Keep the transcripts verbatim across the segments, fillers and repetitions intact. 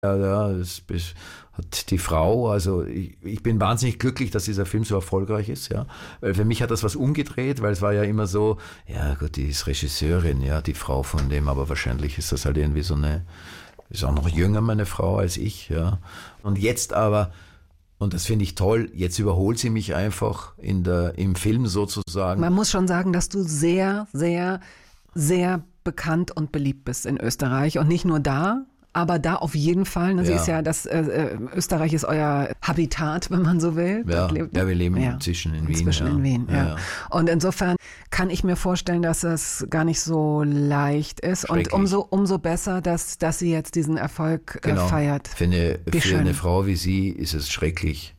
Ja, ja, das hat die Frau, also ich, ich bin wahnsinnig glücklich, dass dieser Film so erfolgreich ist, ja, weil für mich hat das was umgedreht, weil es war ja immer so, ja gut, die ist Regisseurin, ja, die Frau von dem, aber wahrscheinlich ist das halt irgendwie so eine, ist auch noch jünger, meine Frau, als ich, ja, und jetzt aber, und das finde ich toll, jetzt überholt sie mich einfach in der, im Film sozusagen. Man muss schon sagen, dass du sehr, sehr, sehr bekannt und beliebt bist in Österreich und nicht nur da, aber da auf jeden Fall. Ne? Sie Ja. ist ja, das äh, Österreich ist euer Habitat, wenn man so will. Ja, lebt, ja wir leben ja. inzwischen in Wien. Inzwischen ja. in Wien, ja. Ja, ja. Und insofern kann ich mir vorstellen, dass es gar nicht so leicht ist. Und umso, umso besser, dass, dass sie jetzt diesen Erfolg äh, genau. feiert. Für, eine, für eine Frau wie sie ist es schrecklich.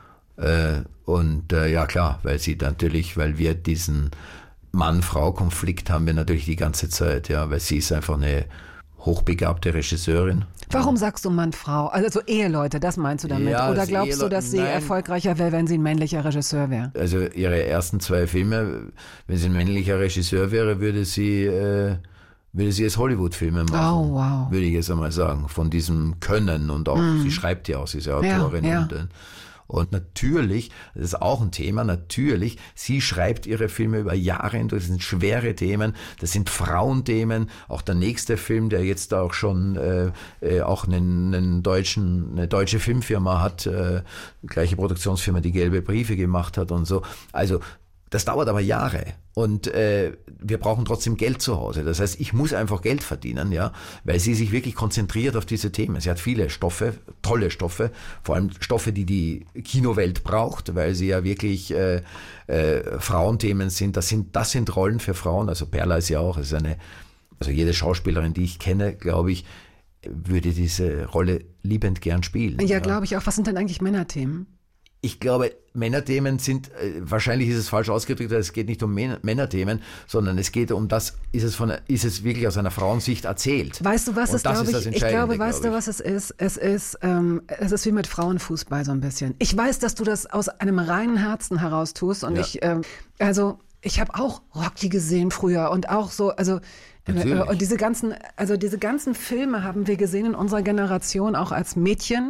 Äh, und äh, ja klar, weil sie natürlich, weil wir diesen Mann-Frau-Konflikt haben wir natürlich die ganze Zeit, ja, weil sie ist einfach eine hochbegabte Regisseurin. Warum sagst du Mann, Frau? Also Eheleute, das meinst du damit? Ja, Oder glaubst Ehele- du, dass sie Nein. erfolgreicher wäre, wenn sie ein männlicher Regisseur wäre? Also ihre ersten zwei Filme, wenn sie ein männlicher Regisseur wäre, würde sie, äh, würde sie jetzt Hollywood-Filme machen. Oh, wow. Würde ich jetzt einmal sagen. Von diesem Können und auch, mm. sie schreibt ja auch, sie ist ja Autorin. Ja, ja. Und, äh, und natürlich, das ist auch ein Thema, natürlich, sie schreibt ihre Filme über Jahre hindurch, das sind schwere Themen, das sind Frauenthemen, auch der nächste Film, der jetzt auch schon äh, äh, auch einen, einen deutschen, eine deutsche Filmfirma hat, äh, gleiche Produktionsfirma, die Gelbe Briefe gemacht hat und so, also das dauert aber Jahre und äh, wir brauchen trotzdem Geld zu Hause. Das heißt, ich muss einfach Geld verdienen, ja, weil sie sich wirklich konzentriert auf diese Themen. Sie hat viele Stoffe, tolle Stoffe, vor allem Stoffe, die die Kinowelt braucht, weil sie ja wirklich äh, äh, Frauenthemen sind. Das sind das sind Rollen für Frauen. Also Perla ist ja auch, ist eine, also jede Schauspielerin, die ich kenne, glaube ich, würde diese Rolle liebend gern spielen. Ja, ja. glaube ich auch. Was sind denn eigentlich Männerthemen? Ich glaube, Männerthemen sind, äh, wahrscheinlich ist es falsch ausgedrückt, es geht nicht um Män- Männerthemen, sondern es geht um das, ist es von, ist es wirklich aus einer Frauensicht erzählt. Weißt du, was Und es, das glaube ist ich, das ich glaube, Entscheidende, weißt glaube du, ich. was es ist? Es ist, ähm, es ist wie mit Frauenfußball so ein bisschen. Ich weiß, dass du das aus einem reinen Herzen heraus tust und Ja. ich, ähm, also, ich habe auch Rocky gesehen früher und auch so, also, Natürlich. und diese ganzen, also diese ganzen Filme haben wir gesehen in unserer Generation auch als Mädchen.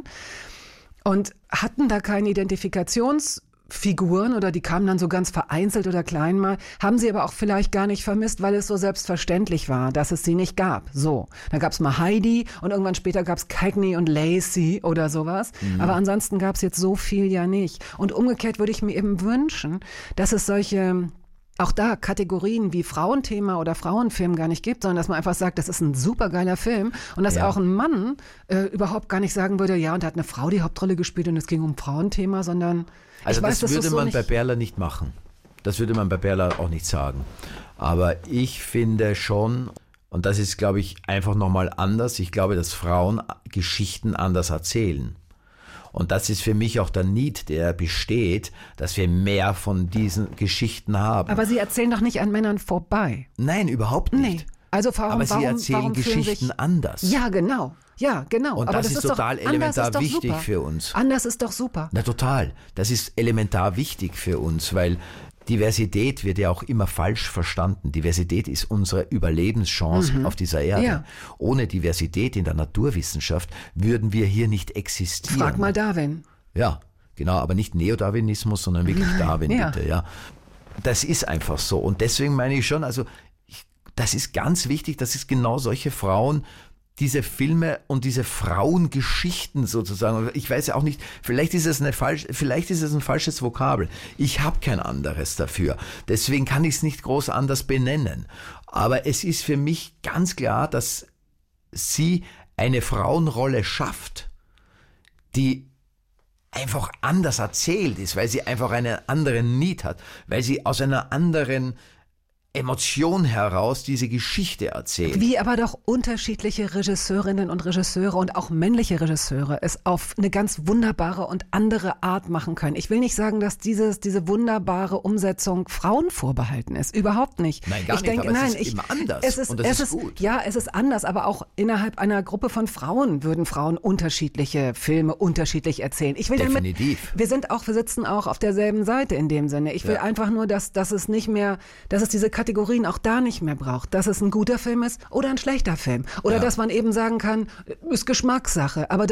Und hatten da keine Identifikationsfiguren oder die kamen dann so ganz vereinzelt oder klein mal, haben sie aber auch vielleicht gar nicht vermisst, weil es so selbstverständlich war, dass es sie nicht gab. So, dann gab es mal Heidi und irgendwann später gab es Cagney und Lacey oder sowas. Mhm. Aber ansonsten gab es jetzt so viel ja nicht. Und umgekehrt würde ich mir eben wünschen, dass es solche... auch da Kategorien wie Frauenthema oder Frauenfilm gar nicht gibt, sondern dass man einfach sagt, das ist ein supergeiler Film und dass Ja. auch ein Mann äh, überhaupt gar nicht sagen würde, ja, und da hat eine Frau die Hauptrolle gespielt und es ging um Frauenthema, sondern Also ich weiß, das dass würde so man nicht bei Perla nicht machen. Das würde man bei Perla auch nicht sagen. Aber ich finde schon, und das ist, glaube ich, einfach nochmal anders, ich glaube, dass Frauen Geschichten anders erzählen. Und das ist für mich auch der Need, der besteht, dass wir mehr von diesen Geschichten haben. Aber sie erzählen doch nicht an Männern vorbei. Nein, überhaupt nicht. Nee. Also warum, Aber sie warum, erzählen warum fühlen Geschichten sich, anders. Ja, genau. Ja, genau. Und Aber das, das ist total doch, anders elementar ist doch wichtig super. für uns. Anders ist doch super. Na total. Das ist elementar wichtig für uns, weil Diversität wird ja auch immer falsch verstanden. Diversität ist unsere Überlebenschance Mhm. auf dieser Erde. Ja. Ohne Diversität in der Naturwissenschaft würden wir hier nicht existieren. Frag mal Darwin. Ja, genau, aber nicht Neodarwinismus, sondern wirklich Darwin, ja. bitte, ja. Das ist einfach so. Und deswegen meine ich schon, also ich, das ist ganz wichtig, dass es genau solche Frauen diese Filme und diese Frauengeschichten sozusagen, ich weiß ja auch nicht, vielleicht ist es eine falsch, vielleicht ist es ein falsches Vokabel. Ich habe kein anderes dafür. Deswegen kann ich es nicht groß anders benennen. Aber es ist für mich ganz klar, dass sie eine Frauenrolle schafft, die einfach anders erzählt ist, weil sie einfach einen anderen Need hat, weil sie aus einer anderen Emotion heraus diese Geschichte erzählt. Wie aber doch unterschiedliche Regisseurinnen und Regisseure und auch männliche Regisseure es auf eine ganz wunderbare und andere Art machen können. Ich will nicht sagen, dass dieses, diese wunderbare Umsetzung Frauen vorbehalten ist. Überhaupt nicht. Nein, gar ich nicht, denke, aber nein, es ist ich, immer anders es ist, und das es ist gut. Ja, es ist anders, aber auch innerhalb einer Gruppe von Frauen würden Frauen unterschiedliche Filme unterschiedlich erzählen. Ich will Definitiv. damit, wir sind auch, wir sitzen auch auf derselben Seite in dem Sinne. Ich will Ja. einfach nur, dass, dass es nicht mehr, dass es diese Kategorien auch da nicht mehr braucht, dass es ein guter Film ist oder ein schlechter Film. Oder Ja. dass man eben sagen kann, ist Geschmackssache. Aber